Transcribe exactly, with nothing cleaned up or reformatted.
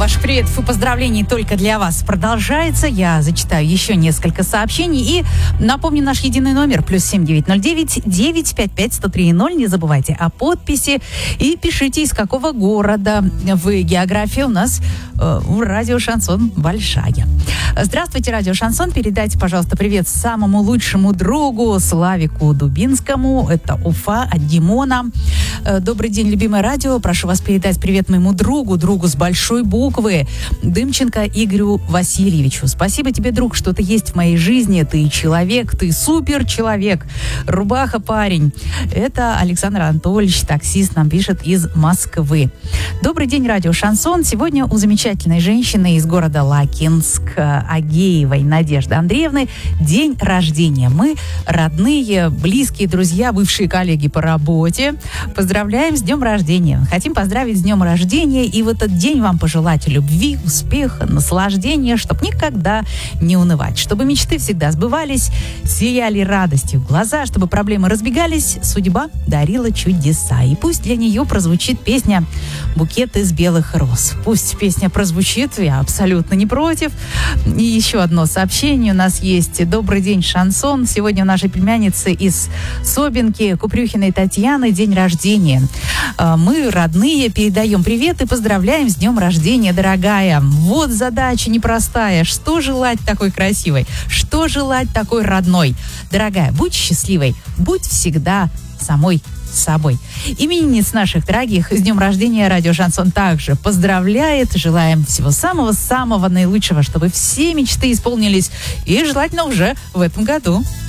ваших приветов и поздравлений только для вас продолжается. Я зачитаю еще несколько сообщений. И напомню наш единый номер. Плюс семь девять ноль девять девять пять пять сто три ноль. Не забывайте о подписи. И пишите, из какого города вы. География у нас э, у радио «Шансон» большая. Здравствуйте, радио «Шансон». Передайте, пожалуйста, привет самому лучшему другу Славику Дубинскому. Это Уфа от Димона. Э, добрый день, любимое радио. Прошу вас передать привет моему другу, другу с большой буквы, Дымченко Игорю Васильевичу. Спасибо тебе, друг, что ты есть в моей жизни. Ты человек, ты супер человек. Рубаха парень. Это Александр Анатольевич, таксист, нам пишет из Москвы. Добрый день, радио «Шансон». Сегодня у замечательной женщины из города Лакинск, Агеевой Надежды Андреевны, день рождения. Мы родные, близкие, друзья, бывшие коллеги по работе. Поздравляем с днем рождения. Хотим поздравить с днем рождения и в этот день вам пожелать любви, успеха, наслаждения, чтобы никогда не унывать, чтобы мечты всегда сбывались, сияли радостью глаза, чтобы проблемы разбегались, судьба дарила чудеса. И пусть для нее прозвучит песня «Букет из белых роз». Пусть песня прозвучит, я абсолютно не против. И еще одно сообщение у нас есть. Добрый день, Шансон. Сегодня у нашей племянницы из Собинки, Купрюхиной Татьяны, день рождения. Мы, родные, передаем привет и поздравляем с днем рождения, дорогая. Вот задача непростая. Что желать такой красивой? Что желать такой родной? Дорогая, будь счастливой, будь всегда самой собой. Именинниц наших дорогих с днем рождения радио «Шансон» также поздравляет. Желаем всего самого-самого наилучшего, чтобы все мечты исполнились и желательно уже в этом году.